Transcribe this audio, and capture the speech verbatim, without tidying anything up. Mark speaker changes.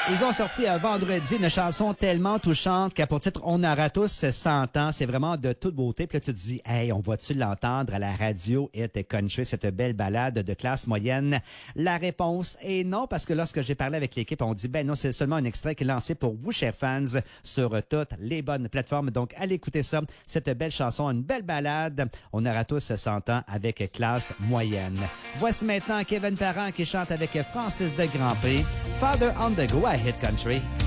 Speaker 1: Ils ont sorti euh, vendredi une chanson tellement touchante qu'à pour titre On aura tous cent ans. C'est vraiment de toute beauté. Puis là, tu te dis, hey, on va-tu l'entendre à la radio Hit Country, cette belle balade de classe moyenne? La réponse est non, parce que lorsque j'ai parlé avec l'équipe, on dit, ben non, c'est seulement un extrait qui est lancé pour vous, chers fans, sur toutes les bonnes plateformes. Donc, allez écouter ça, cette belle chanson, une belle balade. On aura tous cent ans avec classe moyenne. Voici maintenant Kevin Parent qui chante avec Francis de Grandpré, Father on the Go à Hit Country.